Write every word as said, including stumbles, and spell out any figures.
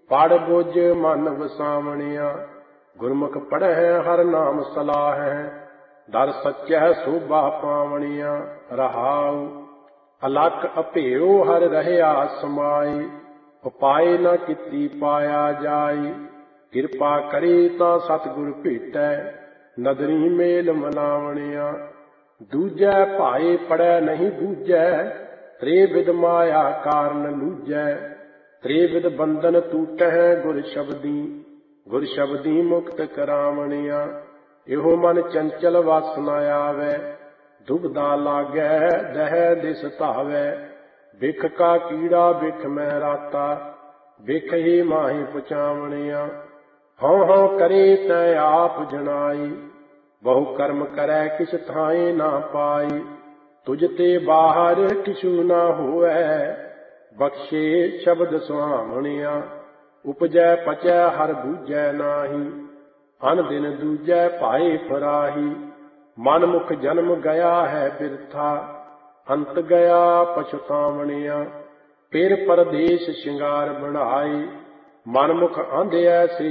ਪੜ ਬੁਝ ਮਨ ਵਸਾਵਣਿਆ, ਗੁਰਮੁਖ ਪੜ੍ਹੈ ਹਰ ਨਾਮ ਸਲਾਹੈ। ਦਰ ਸੱਚੈ ਸੋਭਾ ਪਾਵਣੀਆਂ, ਰਹਾਉ ਅਲਖ ਅਭੇਉ ਹਰ ਰਹਿਆ ਸਮਾਈ। ਉਪਾਏ ਨ ਕੀਤੀ ਪਾਇਆ ਜਾਈ, ਕਿਰਪਾ ਕਰੀ ਤਾਂ ਸਤਿਗੁਰ ਭੇਟੈ। ਨਦਰੀ ਮੇਲ ਮਲਾਵਣਿਆ, ਦੂਜੈ ਭਾਏ ਪੜੈ ਨਹੀਂ ਬੂਝੈ। ਤ੍ਰੇ ਵਿਦ ਮਾਇਆ ਕਾਰਨ ਲੂਝੈ, ਤ੍ਰੇ ਵਿਦ ਬੰਧਨ ਟੂਟਹਿ ਗੁਰ ਸ਼ਬਦੀ। ਗੁਰ ਸ਼ਬਦੀ ਮੁਕਤ ਕਰਾਵਣਿਆ, ਇਹੋ ਮਨ ਚੰਚਲ ਵਸ ਨ ਆਵੈ। ਦੁਬਦਾ ਲਾਗੈ ਦਹਿ ਦਿਸ ਧਾਵੈ, ਬਿਖ ਕਾ ਕੀੜਾ ਬਿਖ ਮੈਂ ਰਾਤਾ। ਬਿਖ ਹੀ ਮਾਹੀ ਪਹੁੰਚਾਵਣਿਆ, ਹਉ ਹਉ ਕਰੇ ਤੈ ਆਪ ਜਣਾਈ। ਬਹੁ ਕਰਮ ਕਰੈ ਕਿਛ ਥਾਏ ਨਾ ਪਾਈ, ਤੁਝ ਤੇ ਬਾਹਰ ਕਿਛੂ ਨਾ ਹੋਵੈ। ਬਖਸ਼ੇ ਸ਼ਬਦ ਸੁਹਾਵਣਿਆ, ਉਪਜੈ ਪਚੈ ਹਰ ਬੂਝੈ ਨਾਹੀ। ਅਨ ਦਿਨ ਦੂਜੈ ਭਾਏ ਫਰਾਹੀ, ਮਨ ਮੁਖ ਜਨਮ ਗਿਆ ਹੈ ਬਿਰਥਾ। ਅੰਤ ਗਿਆ ਪਛਤਾਵਣਿਆ, ਫਿਰ ਪਰਦੇਸ ਸ਼ਿੰਗਾਰ ਬਣਾਈ। ਮਨ ਮੁਖ ਆਂਧਿਐ ਸੇ